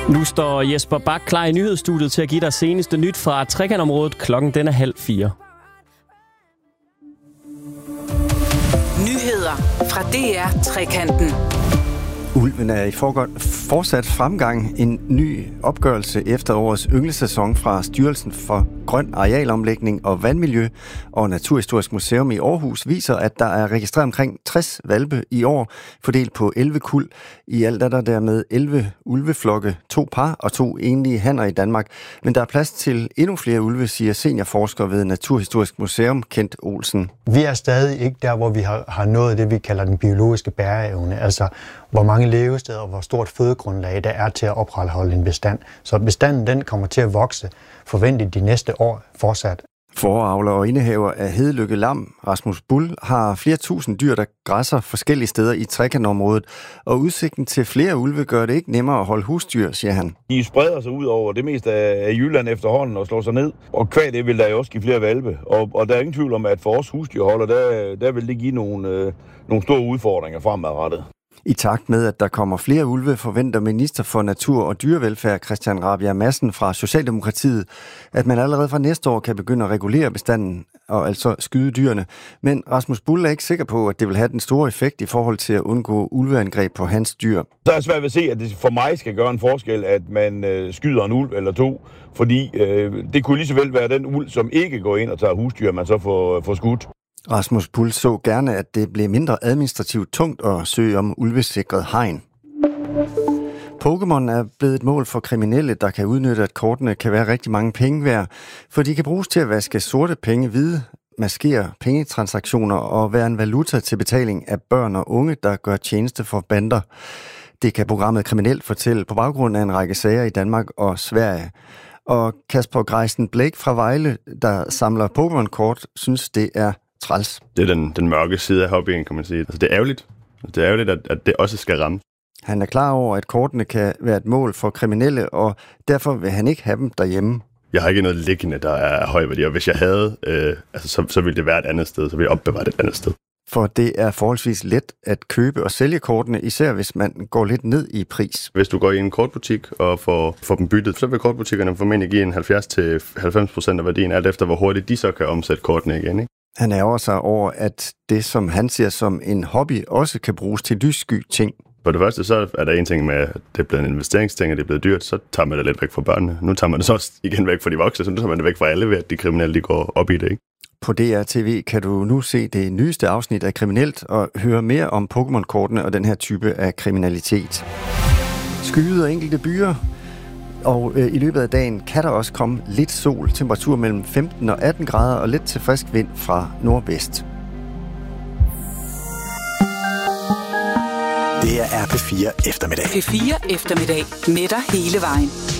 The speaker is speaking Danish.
Nu står Jesper Bak klar i nyhedsstudiet til at give dig seneste nyt fra trekantområdet. Klokken den er 3:30. Nyheder fra DR Trekanten. Ulven er i fortsat fremgang. En ny opgørelse efter årets ynglesæson fra Styrelsen for Grøn Arealomlægning og Vandmiljø og Naturhistorisk Museum i Aarhus viser, at der er registreret omkring 60 hvalpe i år, fordelt på 11 kuld. I alt er der dermed 11 ulveflokke, 2 par og 2 enlige hanner i Danmark. Men der er plads til endnu flere ulve, siger seniorforsker ved Naturhistorisk Museum, Kent Olsen. Vi er stadig ikke der, hvor vi har nået det, vi kalder den biologiske bæreevne. Altså, hvor mange levesteder og hvor stort fødegrundlag der er til at opretholde en bestand. Så bestanden den kommer til at vokse forventeligt de næste år fortsat. Fåreavler og indehaver af Hedelykke Lam, Rasmus Bull, har flere tusind dyr, der græsser forskellige steder i trekantområdet, og udsigten til flere ulve gør det ikke nemmere at holde husdyr, siger han. De spreder sig ud over det meste af Jylland efterhånden og slår sig ned, og kvad det vil der jo også give flere hvalpe. Og der er ingen tvivl om, at for os husdyrholder, der vil det give nogle store udfordringer fremadrettet. I takt med, at der kommer flere ulve, forventer minister for natur og dyrevelfærd Christian Rabjerg Madsen fra Socialdemokratiet, at man allerede fra næste år kan begynde at regulere bestanden og altså skyde dyrene. Men Rasmus Bull er ikke sikker på, at det vil have den store effekt i forhold til at undgå ulveangreb på hans dyr. Så er det svært ved at se, at det for mig skal gøre en forskel, at man skyder en ulv eller to, fordi det kunne lige så vel være den ulv, som ikke går ind og tager husdyr, man så får skudt. Rasmus Bull så gerne, at det blev mindre administrativt tungt at søge om ulvesikret hegn. Pokémon er blevet et mål for kriminelle, der kan udnytte, at kortene kan være rigtig mange penge værd, for de kan bruges til at vaske sorte penge hvide, maskere pengetransaktioner og være en valuta til betaling af børn og unge, der gør tjeneste for bander. Det kan programmet Kriminelt fortælle på baggrund af en række sager i Danmark og Sverige. Og Kasper Greisen Blake fra Vejle, der samler Pokémon-kort, synes det er træls. Det er den mørke side af hobbyen, kan man sige. Altså, det er ærgerligt. Det er ærgerligt, at det også skal ramme. Han er klar over, at kortene kan være et mål for kriminelle, og derfor vil han ikke have dem derhjemme. Jeg har ikke noget liggende, der er høj værdi, og hvis jeg havde, så ville det være et andet sted, så ville jeg opbevare det et andet sted. For det er forholdsvis let at købe og sælge kortene, især hvis man går lidt ned i pris. Hvis du går i en kortbutik og får dem byttet, så vil kortbutikkerne formentlig give en 70-90% af værdien, alt efter hvor hurtigt de så kan omsætte kortene igen, ikke? Han ærger sig over, at det, som han ser som en hobby, også kan bruges til lyssky ting. For det første, så er der en ting med, at det er blevet en investeringsting, og det er blevet dyrt, så tager man det lidt væk fra børnene. Nu tager man det så også igen væk fra de voksne, så nu tager man det væk fra alle ved, at de kriminelle de går op i det, ikke? På DR-TV kan du nu se det nyeste afsnit af Kriminelt og høre mere om Pokémon-kortene og den her type af kriminalitet. Skyet og enkelte byer. Og i løbet af dagen kan der også komme lidt sol, temperatur mellem 15 og 18 grader og lidt til frisk vind fra nordvest. Det er P4 eftermiddag. P4 eftermiddag med dig hele vejen.